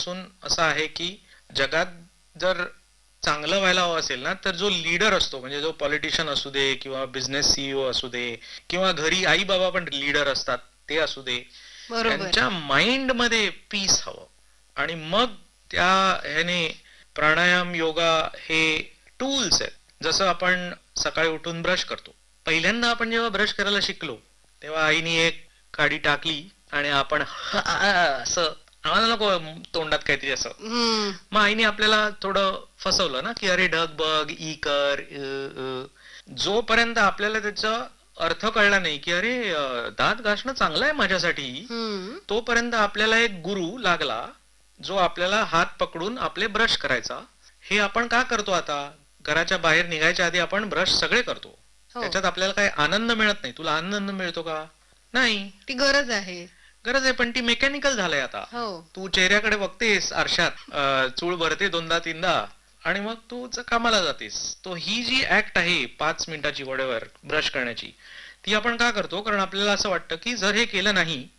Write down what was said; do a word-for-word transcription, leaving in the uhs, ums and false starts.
पहिल्यापासून असं आहे की जगात जर चांगलं व्हायला हवं असेल ना, तर जो लीडर असतो म्हणजे जो पॉलिटिशियन असू दे किंवा बिझनेस सीईओ असू दे किंवा घरी आई बाबा पण लीडर असतात ते असू दे, बरोबर. त्यांच्या माइंड मध्ये पीस हवं. आणि मग त्या ह्याने प्राणायाम योगा हे टूल्स आहेत. जसं आपण सकाळी उठून ब्रश करतो, पहिल्यांदा आपण जेव्हा ब्रश करायला शिकलो तेव्हा आईने एक काडी टाकली आणि आपण असं, आम्हाला नको तोंडात काहीतरी असं, हम्म. मग आईने आपल्याला थोडं फसवलं ना की अरे ढग बघ ई कर अ, अ. जोपर्यंत आपल्याला त्याचा अर्थ कळला नाही की अरे अ, दात घासणं चांगलं आहे माझ्यासाठी, हम्म. तोपर्यंत आपल्याला एक गुरु लागला जो आपल्याला हात पकडून आपले ब्रश करायचा. हे आपण का करतो आता? घराच्या बाहेर निघायच्या आधी आपण ब्रश सगळे करतो. हो. त्याच्यात आपल्याला काही आनंद मिळत नाही. तुला आनंद मिळतो का? नाही. ती गरज आहे. गरज आहे पण ती मेकॅनिकल झालंय आता. हो. तू चेहऱ्याकडे बघतेस आरशात, अ, चूळ भरते दोनदा तीनदा आणि मग तू च- कामाला जातेस. तो ही जी ऍक्ट आहे पाच मिनिटाची वडेवर ब्रश करण्याची, ती आपण का करतो? कारण आपल्याला असं वाटतं की जर हे केलं नाही